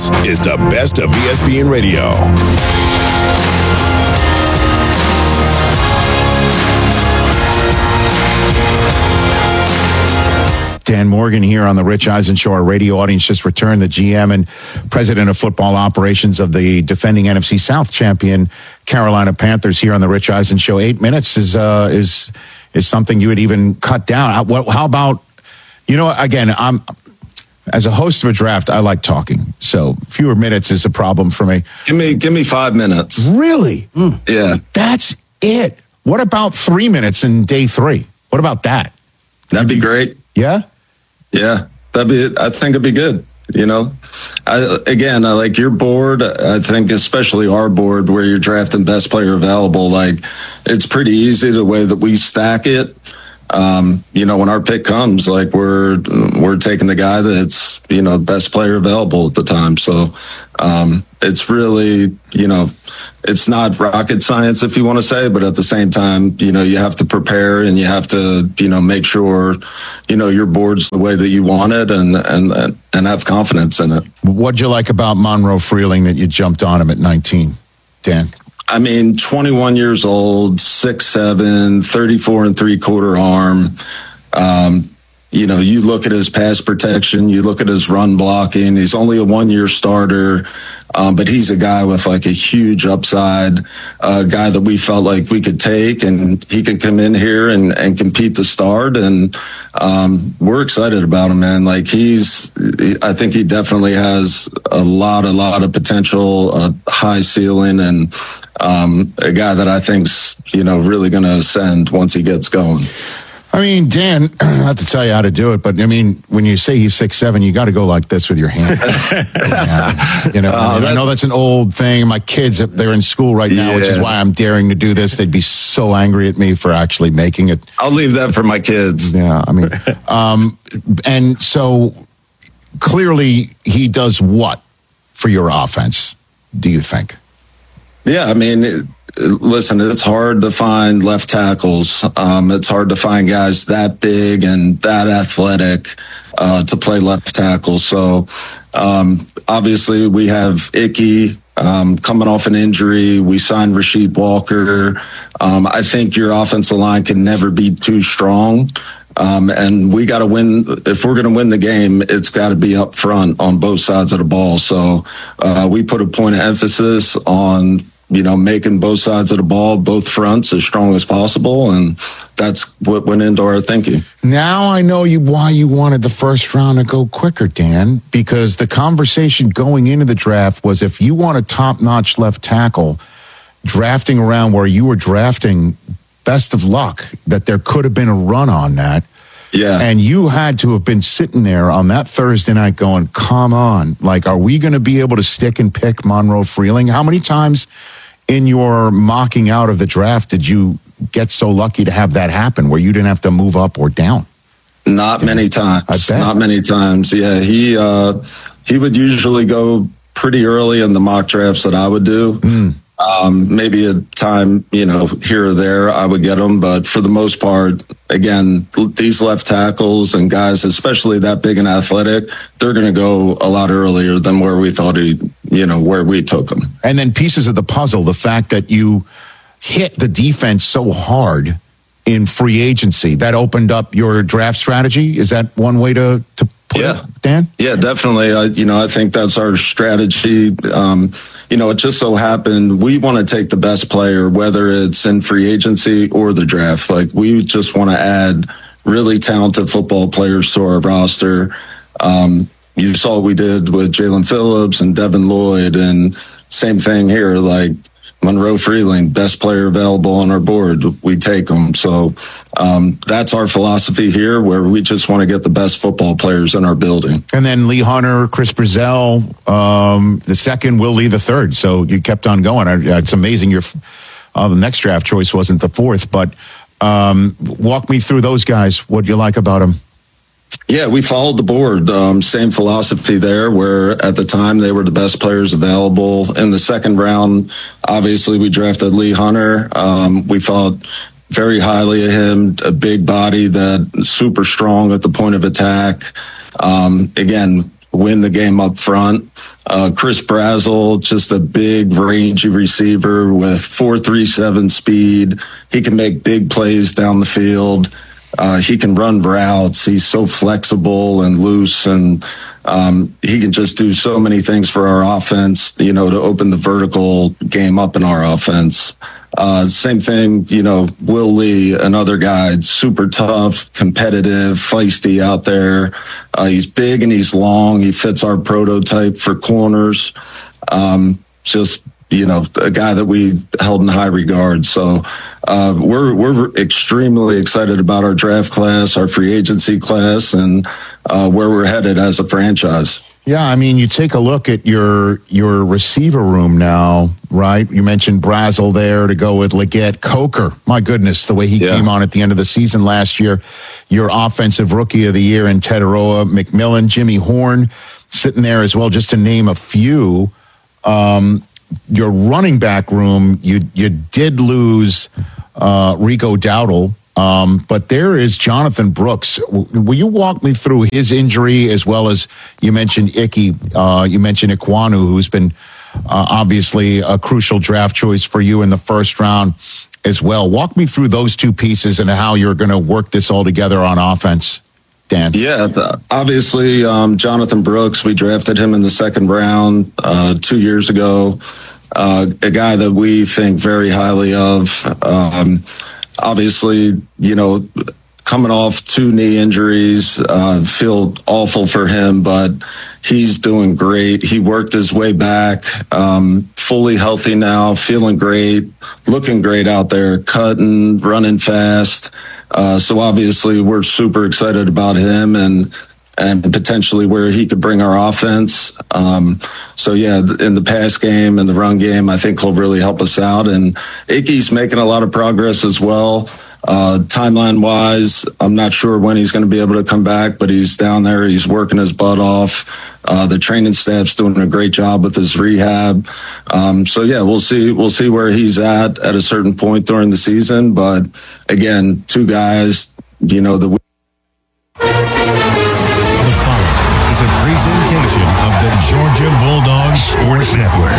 This is the best of ESPN Radio. Dan Morgan here on the Rich Eisen Show. Our radio audience just returned. The GM and president of football operations of the defending NFC South champion Carolina Panthers here on the Rich Eisen Show. 8 minutes is something you would even cut down. How about, again, as a host of a draft, I like talking. So fewer minutes is a problem for me. Give me 5 minutes. Really? Yeah. That's it. What about 3 minutes in day 3? What about that? That'd be great. Yeah? Yeah, that'd be it. I think it'd be good. I like your board. I think especially our board where you're drafting best player available, like it's pretty easy the way that we stack it. When our pick comes, like we're taking the guy that's, best player available at the time. So, it's really, it's not rocket science if you want to say, but at the same time, you have to prepare and you have to, make sure, your board's the way that you want it and have confidence in it. What'd you like about Monroe Freeling that you jumped on him at 19, Dan? 21 years old, 6'7", 34 3/4 arm. You look at his pass protection, you look at his run blocking. He's only a 1-year starter, but he's a guy with like a huge upside, a guy that we felt like we could take, and he could come in here and compete to start. And we're excited about him, man. Like I think he definitely has a lot of potential, a high ceiling, and a guy that I think's, really going to ascend once he gets going. Dan, not to tell you how to do it, but when you say he's 6'7", you got to go like this with your hand. I know that's an old thing. My kids, they're in school right now, which is why I'm daring to do this. They'd be so angry at me for actually making it. I'll leave that for my kids. Yeah, and so clearly he does what for your offense, do you think? Yeah, listen, it's hard to find left tackles. It's hard to find guys that big and that athletic to play left tackle. So obviously we have Icky coming off an injury. We signed Rasheed Walker. I think your offensive line can never be too strong. And we got to win. If we're going to win the game, it's got to be up front on both sides of the ball. So we put a point of emphasis on making both sides of the ball, both fronts, as strong as possible. And that's what went into our thinking. Now I know why you wanted the first round to go quicker, Dan, because the conversation going into the draft was if you want a top-notch left tackle, drafting around where you were drafting, best of luck, that there could have been a run on that. Yeah. And you had to have been sitting there on that Thursday night going, come on, like, are we going to be able to stick and pick Monroe Freeling? How many times in your mocking out of the draft did you get so lucky to have that happen where you didn't have to move up or down? Not many times. I bet. Not many times. Yeah, he would usually go pretty early in the mock drafts that I would do. Maybe a time, here or there I would get them. But for the most part, again, these left tackles and guys, especially that big and athletic, they're going to go a lot earlier than where we thought where we took them. And then pieces of the puzzle, the fact that you hit the defense so hard in free agency, that opened up your draft strategy. Is that one way to put it, Dan? Yeah, definitely. I think that's our strategy. It just so happened we want to take the best player, whether it's in free agency or the draft. Like, we just want to add really talented football players to our roster. You saw what we did with Jalen Phillips and Devin Lloyd, and same thing here. Like, Monroe Freeling, best player available on our board, we take them. So that's our philosophy here, where we just want to get the best football players in our building. And then Lee Hunter, Chris Brazell, the second, Will Lee the third. So you kept on going. It's amazing the next draft choice wasn't the fourth, but walk me through those guys. What do you like about them? Yeah, we followed the board. Same philosophy there, where at the time they were the best players available. In the second round, obviously, we drafted Lee Hunter. We thought very highly of him, a big body that super strong at the point of attack. Again, win the game up front. Chris Brazel, just a big, rangy receiver with 4.37 speed. He can make big plays down the field. He can run routes. He's so flexible and loose, and he can just do so many things for our offense, to open the vertical game up in our offense. Same thing, Will Lee, another guy, super tough, competitive, feisty out there. He's big and he's long. He fits our prototype for corners. Just, a guy that we held in high regard. So we're extremely excited about our draft class, our free agency class, and where we're headed as a franchise. Yeah, I mean, you take a look at your receiver room now, right? You mentioned Brazel there to go with Leggett. Coker, my goodness, the way he came on at the end of the season last year. Your offensive rookie of the year in Tetaroa, McMillan, Jimmy Horn sitting there as well, just to name a few. Your running back room, you did lose Rico Dowdle. But there is Jonathan Brooks. Will you walk me through his injury, as well as you mentioned Icky, you mentioned Ikwanu, who's been obviously a crucial draft choice for you in the first round as well. Walk me through those two pieces and how you're going to work this all together on offense, Dan. Yeah, obviously, Jonathan Brooks, we drafted him in the second round 2 years ago. A guy that we think very highly of. Obviously, coming off 2 knee injuries, feel awful for him, but he's doing great. He worked his way back, fully healthy now, feeling great, looking great out there, cutting, running fast. So obviously we're super excited about him and potentially where he could bring our offense. So yeah, in the pass game and the run game, I think he'll really help us out. And Icky's making a lot of progress as well. Timeline wise, I'm not sure when he's going to be able to come back, but he's down there. He's working his butt off. The training staff's doing a great job with his rehab. So yeah, we'll see where he's at a certain point during the season. But again, 2 guys, the is a presentation of the Georgia Bulldogs Sports Network.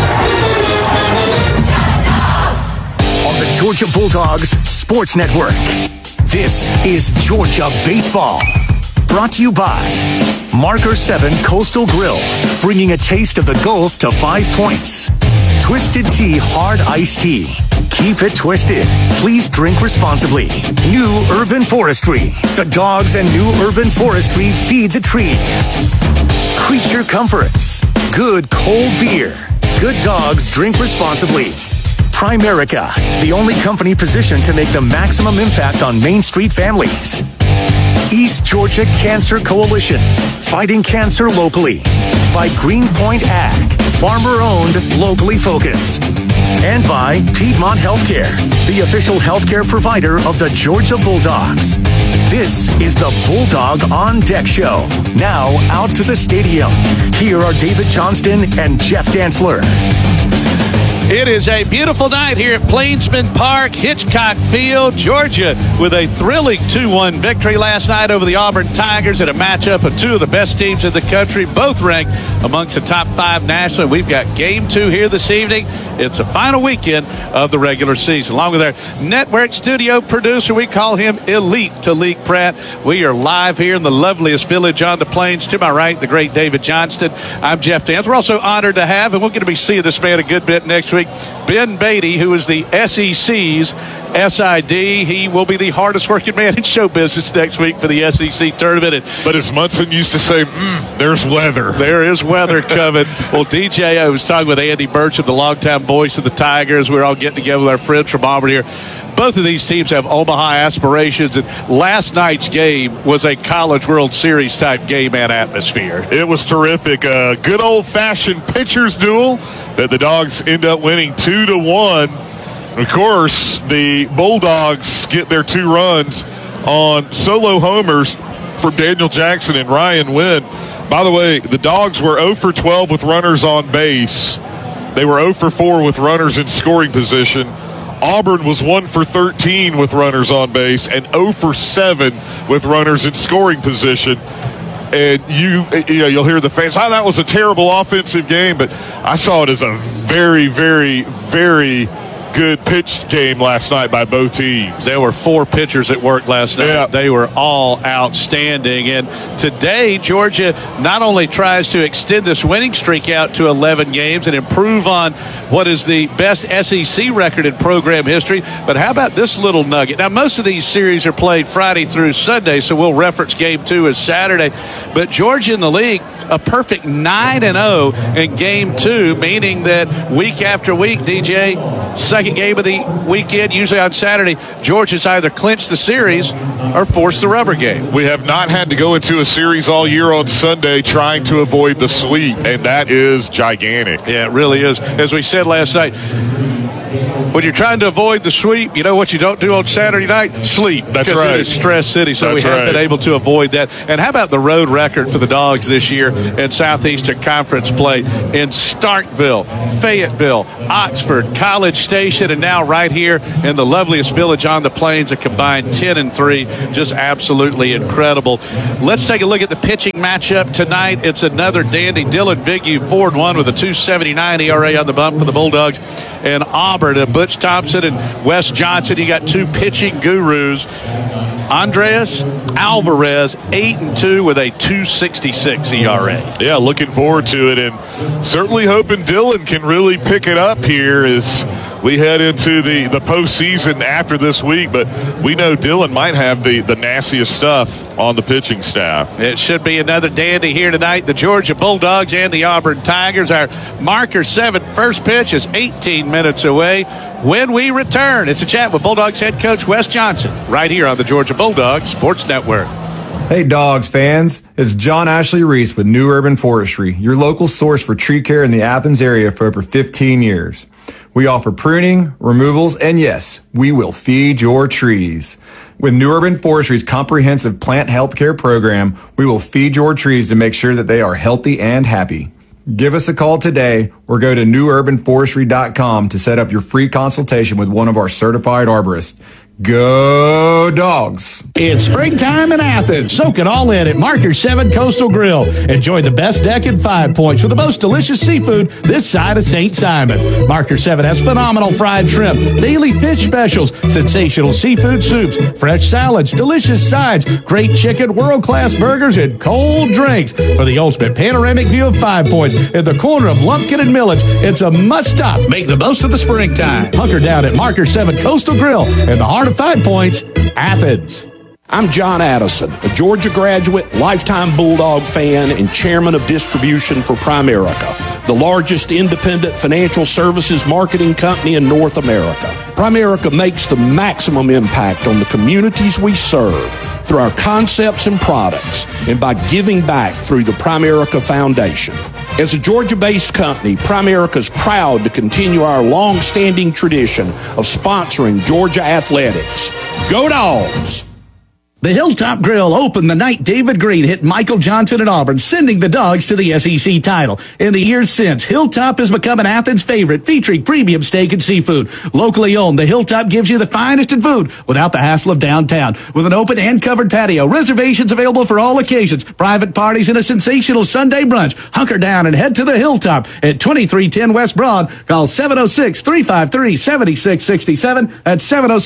On the Georgia Bulldogs Sports Network, this is Georgia Baseball. Brought to you by Marker 7 Coastal Grill, bringing a taste of the Gulf to 5 Points. Twisted Tea Hard Iced Tea. Keep it twisted. Please drink responsibly. New Urban Forestry. The dogs and New Urban Forestry feed the trees. Creature Comforts. Good cold beer. Good dogs drink responsibly. Primerica, the only company positioned to make the maximum impact on Main Street families. East Georgia Cancer Coalition, fighting cancer locally. By Greenpoint Ag, farmer-owned, locally focused. And by Piedmont Healthcare, the official healthcare provider of the Georgia Bulldogs. This is the Bulldog on Deck Show. Now out to the stadium. Here are David Johnston and Jeff Dantzler. It is a beautiful night here at Plainsman Park, Hitchcock Field, Georgia, with a thrilling 2-1 victory last night over the Auburn Tigers in a matchup of 2 of the best teams in the country, both ranked amongst the top 5 nationally. We've got Game 2 here this evening. It's the final weekend of the regular season. Along with our network studio producer, we call him Elite Talik Pratt. We are live here in the loveliest village on the plains. To my right, the great David Johnston. I'm Jeff Dance. We're also honored to have, and we're going to be seeing this man a good bit next week, Ben Beatty, who is the SEC's SID. He will be the hardest working man in show business next week for the SEC tournament. But as Munson used to say, there's weather. There is weather coming. Well, DJ, I was talking with Andy Burcham, the longtime voice of the Tigers. We're all getting together with our friends from Auburn here. Both of these teams have Omaha aspirations, and last night's game was a College World Series type game and atmosphere. It was terrific. A good old-fashioned pitcher's duel that the Dogs end up winning 2-1. Of course, the Bulldogs get their 2 runs on solo homers from Daniel Jackson and Ryan Wynn. By the way, the Dogs were 0 for 12 with runners on base. They were 0 for 4 with runners in scoring position. Auburn was 1 for 13 with runners on base and 0 for 7 with runners in scoring position. And you'll hear the fans, that was a terrible offensive game, but I saw it as a very, very, very good pitched game last night by both teams. There were 4 pitchers at work last night. Yeah. They were all outstanding. And today, Georgia not only tries to extend this winning streak out to 11 games and improve on what is the best SEC record in program history, but how about this little nugget? Now, most of these series are played Friday through Sunday, so we'll reference Game 2 as Saturday. But Georgia in the league, a perfect 9-0 in Game 2, meaning that week after week, DJ, second game of the weekend, usually on Saturday, Georgia's either clinched the series or forced the rubber game. We have not had to go into a series all year on Sunday trying to avoid the sweep, and that is gigantic. Yeah, it really is. As we said last night, when you're trying to avoid the sweep, you know what you don't do on Saturday night? Sleep. That's because right. It is Stress City, so That's we have right. been able to avoid that. And how about the road record for the Dogs this year in Southeastern Conference play in Starkville, Fayetteville, Oxford, College Station, and now right here in the loveliest village on the plains, a combined 10-3. Just absolutely incredible. Let's take a look at the pitching matchup tonight. It's another dandy. Dylan Vigue, 4-1 with a 2.79 ERA on the bump for the Bulldogs. And Auburn, Butch Thompson and Wes Johnson. You got 2 pitching gurus. Andres Alvarez, 8-2 with a 2.66 ERA. Yeah, looking forward to it, and certainly hoping Dylan can really pick it up here as we head into the postseason after this week. But we know Dylan might have the nastiest stuff on the pitching staff. It should be another dandy here tonight. The Georgia Bulldogs and the Auburn Tigers. Our marker 7 first pitch is 18 minutes away. When we return, it's a chat with Bulldogs head coach Wes Johnson right here on the Georgia Bulldogs Sports Network. Hey Dogs fans, it's John Ashley Reese with New Urban Forestry, your local source for tree care in the Athens area for over 15 years. We offer pruning, removals, and yes, we will feed your trees. With New Urban Forestry's comprehensive plant health care program, we will feed your trees to make sure that they are healthy and happy. Give us a call today or go to newurbanforestry.com to set up your free consultation with one of our certified arborists. Go Dogs! It's springtime in Athens. Soak it all in at Marker 7 Coastal Grill. Enjoy the best deck at 5 Points with the most delicious seafood this side of St. Simon's. Marker 7 has phenomenal fried shrimp, daily fish specials, sensational seafood soups, fresh salads, delicious sides, great chicken, world-class burgers, and cold drinks. For the ultimate panoramic view of 5 Points at the corner of Lumpkin and Millage, it's a must-stop. Make the most of the springtime. Hunker down at Marker 7 Coastal Grill in the heart of 5 Points, Athens. I'm John Addison, a Georgia graduate, lifetime Bulldog fan, and chairman of distribution for Primerica, the largest independent financial services marketing company in North America. Primerica makes the maximum impact on the communities we serve through our concepts and products and by giving back through the Primerica Foundation. As a Georgia-based company, Primerica is proud to continue our long-standing tradition of sponsoring Georgia athletics. Go Dogs! The Hilltop Grill opened the night David Green hit Michael Johnson at Auburn, sending the Dogs to the SEC title. In the years since, Hilltop has become an Athens favorite, featuring premium steak and seafood. Locally owned, the Hilltop gives you the finest in food without the hassle of downtown. With an open and covered patio, reservations available for all occasions, private parties, and a sensational Sunday brunch. Hunker down and head to the Hilltop at 2310 West Broad. Call 706-353-7667. That's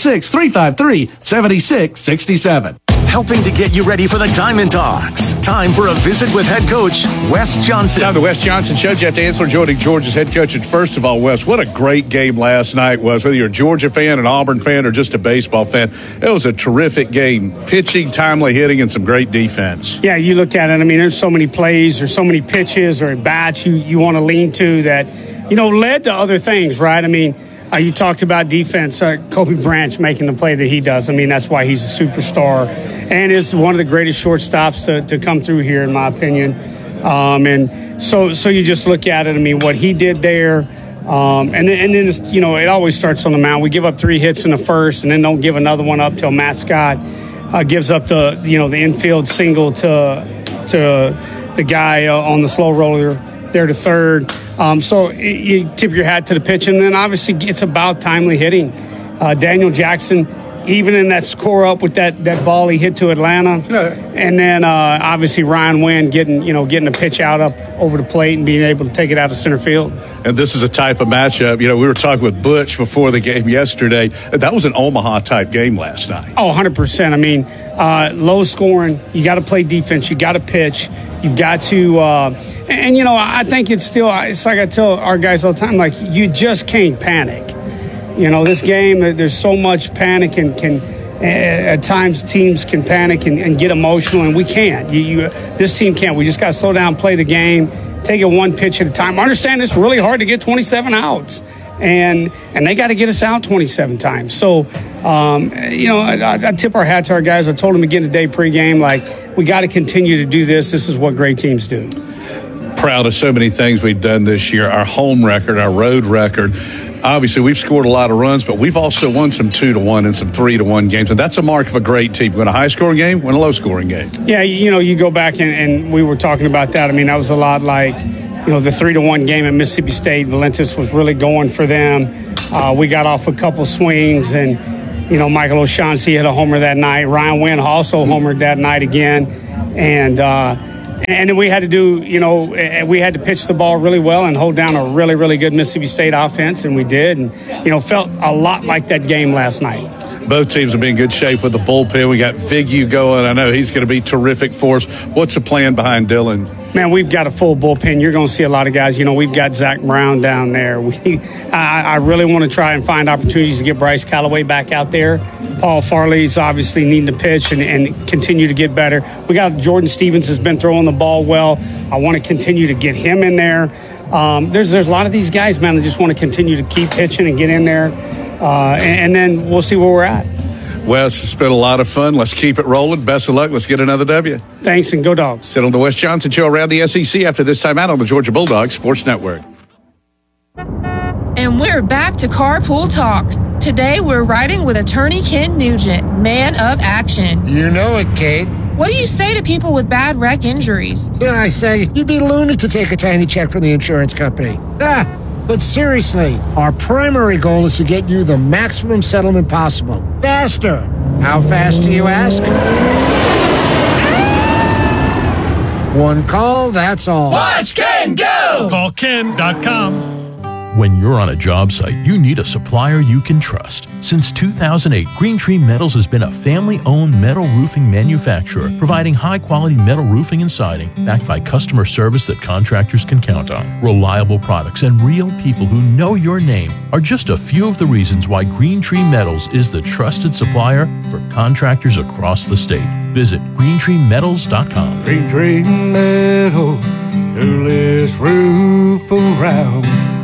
706-353-7667. Helping to get you ready for the Diamond Dogs. Time for a visit with head coach Wes Johnson. Time the Wes Johnson Show. Jeff Dantzler joining Georgia's head coach. And first of all, Wes, what a great game last night was. Whether you're a Georgia fan, an Auburn fan, or just a baseball fan, it was a terrific game. Pitching, timely hitting, and some great defense. Yeah, you look at it. I mean, there's so many plays, there's so many pitches or at bats you want to lean to that, led to other things, right? I mean, you talked about defense, Kobe Branch making the play that he does. I mean, that's why he's a superstar and is one of the greatest shortstops to come through here, in my opinion. And so you just look at it. I mean, what he did there, and then it's, it always starts on the mound. We give up 3 hits in the first, and then don't give another one up till Matt Scott gives up the infield single to the guy on the slow roller there to third. So you tip your hat to the pitch, and then obviously it's about timely hitting. Daniel Jackson, even in that score up with that ball he hit to Atlanta, and then obviously Ryan Wynn getting a pitch out up over the plate and being able to take it out of center field. And this is a type of matchup. We were talking with Butch before the game yesterday. That was an Omaha-type game last night. Oh, 100%. I mean, low scoring. You got to play defense. You got to pitch. You've got to I think it's like I tell our guys all the time, like, you just can't panic. This game, there's so much panic and at times teams can panic and get emotional, and we can't. This team can't. We just got to slow down, play the game, take it one pitch at a time. I understand it's really hard to get 27 outs, and they got to get us out 27 times. So, I tip our hat to our guys. I told them again today pregame, like, we got to continue to do this. This is what great teams do. Proud of so many things we've done this year. Our home record, our road record. Obviously, we've scored a lot of runs, but we've also won some 2-1 and some 3-1 games. And that's a mark of a great team. Win a high-scoring game, win a low-scoring game. Yeah, you go back and we were talking about that. I mean, that was a lot like, the 3-1 game at Mississippi State. Valentis was really going for them. We got off a couple swings, and, Michael O'Shaughnessy hit a homer that night. Ryan Wynn also homered that night again. And then we had to we had to pitch the ball really well and hold down a really, really good Mississippi State offense, and we did. And, felt a lot like that game last night. Both teams will be in good shape with the bullpen. We got Figge going. I know he's going to be terrific for us. What's the plan behind Dylan? Man, we've got a full bullpen. You're going to see a lot of guys. We've got Zach Brown down there. I really want to try and find opportunities to get Bryce Callaway back out there. Paul Farley's obviously needing to pitch and continue to get better. We got Jordan Stevens has been throwing the ball well. I want to continue to get him in there. There's a lot of these guys, man, that just want to continue to keep pitching and get in there. And then we'll see where we're at. Well, it's been a lot of fun. Let's keep it rolling. Best of luck. Let's get another W. Thanks, and go Dogs. Sit on the Wes Johnson Show around the SEC after this time out on the Georgia Bulldogs Sports Network. And we're back to Carpool Talk. Today, we're riding with attorney Ken Nugent, man of action. You know it, Kate. What do you say to people with bad wreck injuries? Yeah, I say, you'd be loony to take a tiny check from the insurance company. But seriously, our primary goal is to get you the maximum settlement possible. Faster. How fast do you ask? One call, that's all. Watch Ken go! Call Ken.com. When you're on a job site, you need a supplier you can trust. Since 2008, Green Tree Metals has been a family-owned metal roofing manufacturer, providing high-quality metal roofing and siding, backed by customer service that contractors can count on. Reliable products and real people who know your name are just a few of the reasons why Green Tree Metals is the trusted supplier for contractors across the state. Visit GreenTreeMetals.com. Green Tree Metal, coolest roof around.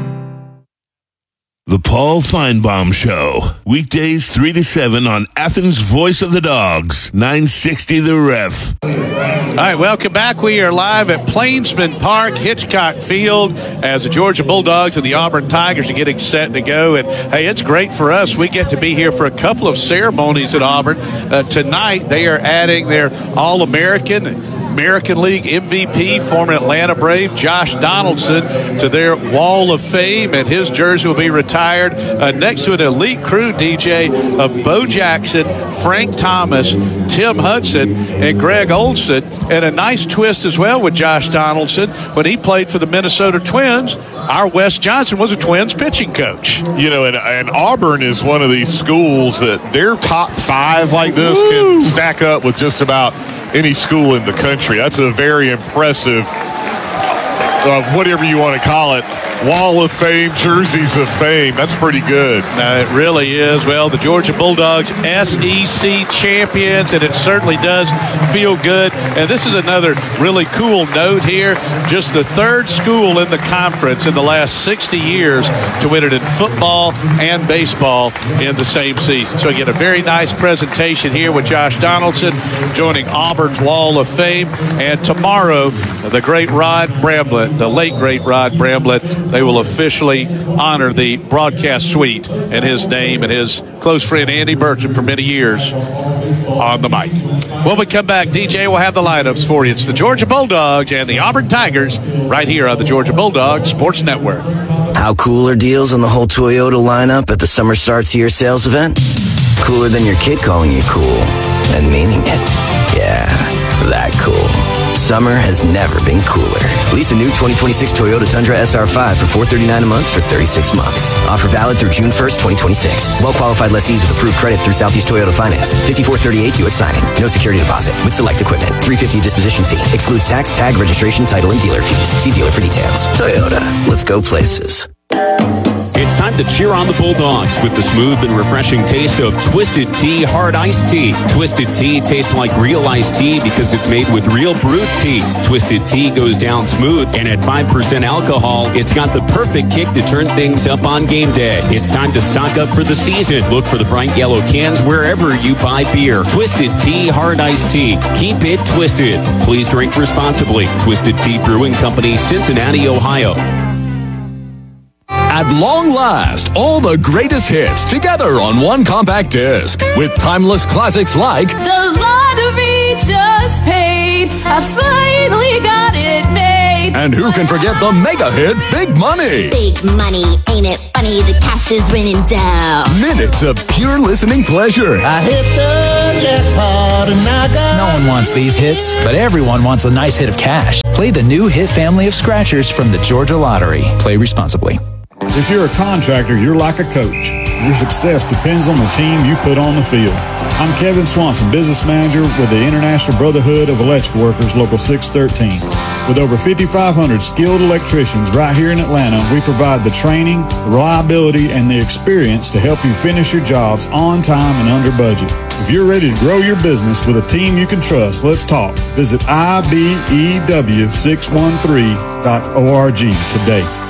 The Paul Feinbaum Show. Weekdays 3 to 7 on Athens' Voice of the Dogs, 960 The Ref. All right, welcome back. We are live at Plainsman Park, Hitchcock Field, as the Georgia Bulldogs and the Auburn Tigers are getting set to go. And, hey, it's great for us. We get to be here for a couple of ceremonies at Auburn. Tonight, they are adding their All-American American League MVP, former Atlanta Brave Josh Donaldson, to their Wall of Fame, and his jersey will be retired next to an elite crew, DJ, of Bo Jackson, Frank Thomas, Tim Hudson, and Greg Olson. And a nice twist as well with Josh Donaldson. When he played for the Minnesota Twins, our Wes Johnson was a Twins pitching coach. And Auburn is one of these schools that their top five like this can stack up with just about any school in the country. That's a very impressive, whatever you want to call it, Wall of Fame, jerseys of fame. That's pretty good. It really is. Well, the Georgia Bulldogs, SEC champions, and it certainly does feel good. And this is another really cool note here. Just the third school in the conference in the last 60 years to win it in football and baseball in the same season. So again, a very nice presentation here with Josh Donaldson joining Auburn's Wall of Fame. And tomorrow, the great Rod Bramblett, the late great Rod Bramblett, they will officially honor the broadcast suite and his name and his close friend Andy Burcham for many years on the mic. When we come back, DJ will have the lineups for you. It's the Georgia Bulldogs and the Auburn Tigers right here on the Georgia Bulldogs Sports Network. How cool are deals on the whole Toyota lineup at the Summer Starts Here sales event? Cooler than your kid calling you cool and meaning it. Yeah, that cool. Summer has never been cooler. Lease a new 2026 Toyota Tundra SR5 for $439 a month for 36 months. Offer valid through June 1st, 2026. Well-qualified lessees with approved credit through Southeast Toyota Finance. 5438 due at signing. No security deposit. With select equipment. $350 disposition fee. Excludes tax, tag, registration, title, and dealer fees. See dealer for details. Toyota. Let's go places. It's time to cheer on the Bulldogs with the smooth and refreshing taste of Twisted Tea Hard Iced Tea. Twisted Tea tastes like real iced tea because it's made with real brewed tea. Twisted Tea goes down smooth, and at 5% alcohol, it's got the perfect kick to turn things up on game day. It's time to stock up for the season. Look for the bright yellow cans wherever you buy beer. Twisted Tea Hard Iced Tea. Keep it twisted. Please drink responsibly. Twisted Tea Brewing Company, Cincinnati, Ohio. At long last, all the greatest hits together on one compact disc with timeless classics like The lottery just paid. I finally got it made. And who can forget the mega hit Big Money? Big money, ain't it funny? The cash is raining down. Minutes of pure listening pleasure. I hit the jackpot and I got... No one wants these hits, but everyone wants a nice hit of cash. Play the new hit family of scratchers from the Georgia Lottery. Play responsibly. If you're a contractor, you're like a coach. Your success depends on the team you put on the field. I'm Kevin Swanson, business manager with the International Brotherhood of Electrical Workers, Local 613. With over 5,500 skilled electricians right here in Atlanta, we provide the training, the reliability, and the experience to help you finish your jobs on time and under budget. If you're ready to grow your business with a team you can trust, let's talk. Visit IBEW613.org today.